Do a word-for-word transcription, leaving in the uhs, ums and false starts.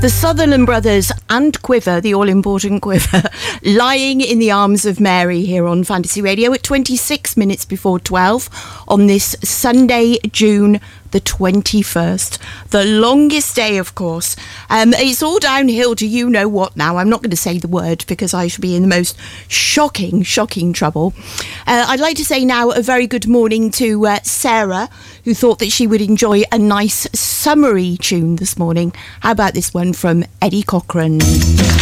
The Sutherland Brothers and Quiver, the all-important Quiver, lying in the arms of Mary here on Fantasy Radio at twenty-six minutes before twelve on this Sunday, June the twenty-first. The longest day, of course. Um, it's all downhill to you know what now. I'm not going to say the word because I shall be in the most shocking, shocking trouble. Uh, I'd like to say now a very good morning to uh, Sarah, who thought that she would enjoy a nice summery tune this morning. How about this one from Eddie Cochran?